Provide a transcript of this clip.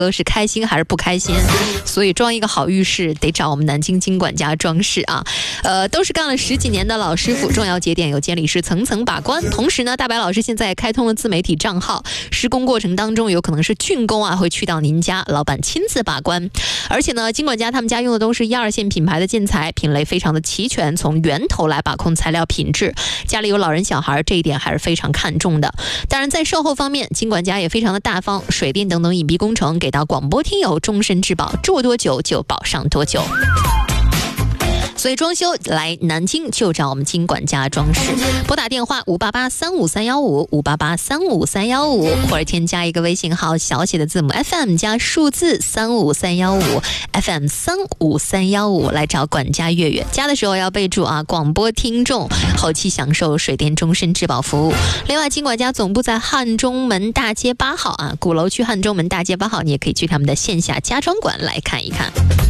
是开心还是不开心，所以装一个好浴室得找我们南京金管家装饰啊。都是干了10几年的老师傅，重要节点有监理师层层把关。同时呢，大白老师现在开通了自媒体账号，施工过程当中有可能是竣工啊，会去到您家，老板亲自把关。而且呢，金管家他们家用的都是1、2线品牌的建材，品类非常的齐全，从源头来把控材料品质。家里有老人小孩，这一点还是非常看重的。当然，在售后方面，金管家也非常的大方，水电等等隐蔽工程给到广播听友终身质保，住多久就保上多久。所以装修来南京就找我们金管家装饰，拨打电话588-35315，588-35315，或者添加一个微信号小写的字母 FM 加数字35315 FM 35315来找管家月月。加的时候要备注啊，广播听众，后期享受水电终身质保服务。另外，金管家总部在汉中门大街8号啊，鼓楼区汉中门大街8号，你也可以去他们的线下家装馆来看一看。